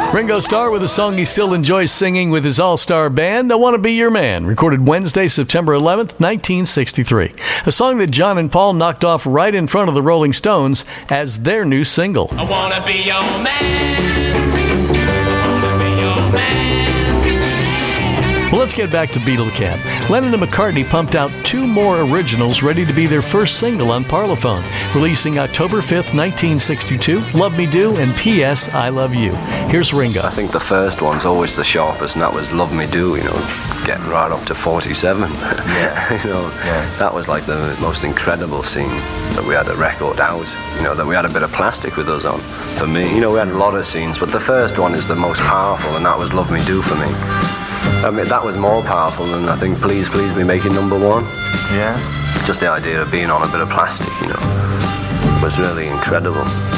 Ringo Starr with a song he still enjoys singing with his all-star band, I Want to Be Your Man, recorded Wednesday, September 11th, 1963. A song that John and Paul knocked off right in front of the Rolling Stones as their new single. I want to be your man. I want to be your man. Well, let's get back to Beatle Cab. Lennon and McCartney pumped out 2 more originals ready to be their first single on Parlophone, releasing October 5th, 1962, Love Me Do and P.S. I Love You. Here's Ringo. I think the first one's always the sharpest, and that was Love Me Do, getting right up to 47. Yeah. That was like the most incredible scene, that we had a record out, that we had a bit of plastic with us on. For me, we had a lot of scenes, but the first one is the most powerful, and that was Love Me Do for me. I mean, that was more powerful than I think Please Please Me making number 1. Yeah. Just the idea of being on a bit of plastic, was really incredible.